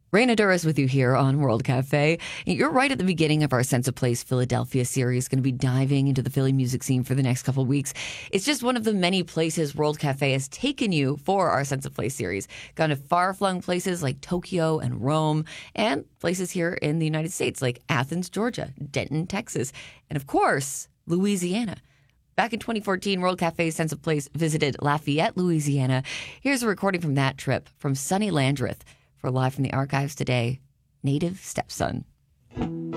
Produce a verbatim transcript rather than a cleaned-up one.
Raina Duras with you here on World Cafe. You're right at the beginning of our Sense of Place Philadelphia series, going to be diving into the Philly music scene for the next couple of weeks. It's just one of the many places World Cafe has taken you for our Sense of Place series. Gone to far-flung places like Tokyo and Rome, and places here in the United States like Athens, Georgia, Denton, Texas, and of course, Louisiana. Back in twenty fourteen, World Cafe's Sense of Place visited Lafayette, Louisiana. Here's a recording from that trip from Sonny Landreth. For Live from the Archives today, Native Stepson.